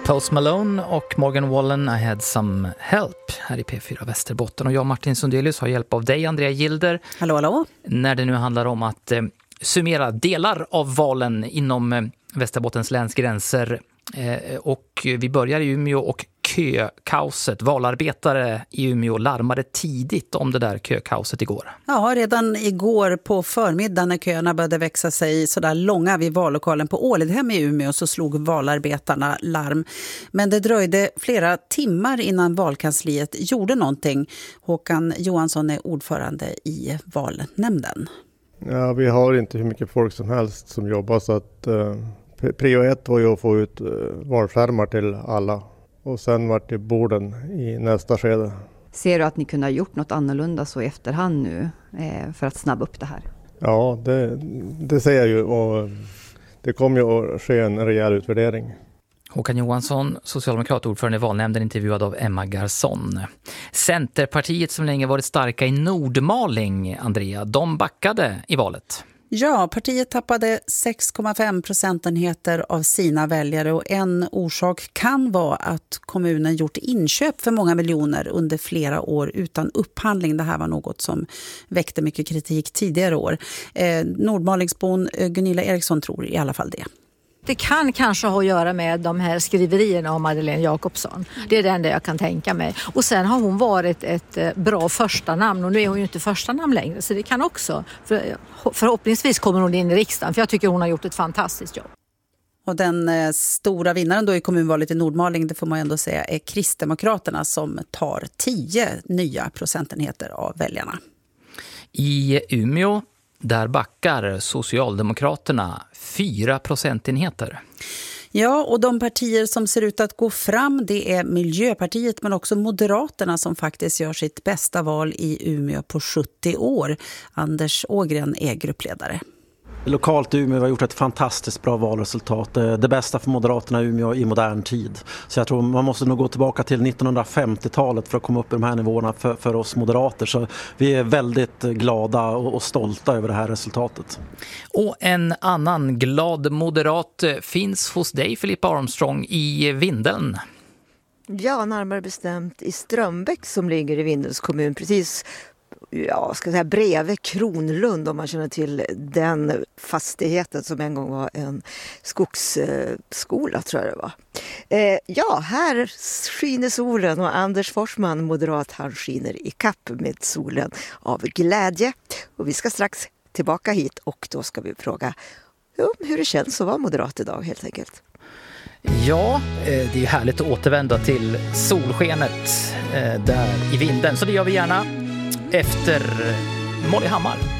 Post Malone och Morgan Wallen, I had some help här i P4 Västerbotten. Och jag, Martin Sundelius, har hjälp av dig, Andrea Gilder. Hallå, hallå. När det nu handlar om att summera delar av valen inom Västerbottens länsgränser. Och vi börjar i Umeå och kökaoset. Valarbetare i Umeå larmade tidigt om det där kökaoset igår. Ja, redan igår på förmiddagen när köerna började växa sig sådär långa vid vallokalen på Ålidhem i Umeå så slog valarbetarna larm. Men det dröjde flera timmar innan valkansliet gjorde någonting. Håkan Johansson är ordförande i valnämnden. Ja, vi har inte hur mycket folk som helst som jobbar så att prio 1 var ju att få ut valskärmar till alla. Och sen var det borden i nästa skede. Ser du att ni kunde ha gjort något annorlunda så i efterhand nu för att snabba upp det här? Ja, det ser jag ju och det kommer ju att ske en rejäl utvärdering. Håkan Johansson, socialdemokratordförande i valnämnden, intervjuad av Emma Garson. Centerpartiet som länge varit starka i Nordmaling, Andrea, de backade i valet. Ja, partiet tappade 6,5 procentenheter av sina väljare och en orsak kan vara att kommunen gjort inköp för många miljoner under flera år utan upphandling. Det här var något som väckte mycket kritik tidigare år. Nordmalingsbon Gunilla Eriksson tror i alla fall det. Det kan kanske ha att göra med de här skriverierna om Madeleine Jakobsson. Det är det enda jag kan tänka mig. Och sen har hon varit ett bra första namn och nu är hon ju inte första namn längre. Så det kan också, förhoppningsvis kommer hon in i riksdagen för jag tycker hon har gjort ett fantastiskt jobb. Och den stora vinnaren då i kommunvalet i Nordmaling, det får man ändå säga, är Kristdemokraterna som tar 10 nya procentenheter av väljarna. I Umeå där backar Socialdemokraterna 4 procentenheter. Ja, och de partier som ser ut att gå fram, det är Miljöpartiet men också Moderaterna som faktiskt gör sitt bästa val i Umeå på 70 år. Anders Ågren är gruppledare. Lokalt i Umeå har gjort ett fantastiskt bra valresultat. Det bästa för Moderaterna i Umeå i modern tid. Så jag tror man måste nog gå tillbaka till 1950-talet för att komma upp i de här nivåerna för oss moderater. Så vi är väldigt glada och stolta över det här resultatet. Och en annan glad moderat finns hos dig, Filippa Armstrong, i Vindeln. Ja, närmare bestämt i Strömbäck som ligger i Vindels kommun, precis bredvid Kronlund, om man känner till den fastigheten som en gång var en skogsskola, tror jag det var. Här skiner solen och Anders Forsman, moderat, han skiner i kapp med solen av glädje. Och vi ska strax tillbaka hit och då ska vi fråga hur det känns att vara moderat idag helt enkelt. Ja, det är ju härligt att återvända till solskenet där i vinden, så det gör vi gärna efter Molly Hammar.